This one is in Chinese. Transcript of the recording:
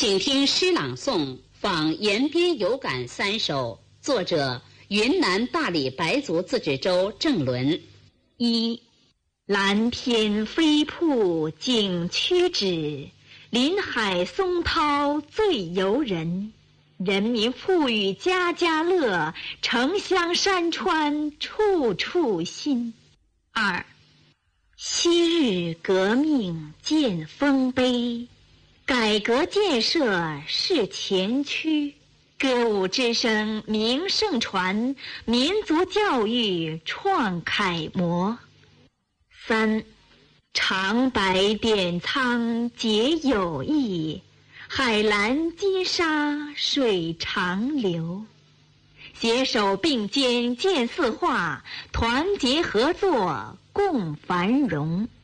请听诗朗诵访延边有感3首，作者云南大理白族自治州郑伦。 1. 蓝天飞瀑景屈指，林海松涛最游人。人民富裕家家乐，城乡山川处处新。2. 昔日革命见丰碑，改革建设是前驱，歌舞之声名盛传，民族教育创楷模。3. 长白点苍结友谊，海蓝金沙水长流。携手并肩建四化，团结合作共繁荣。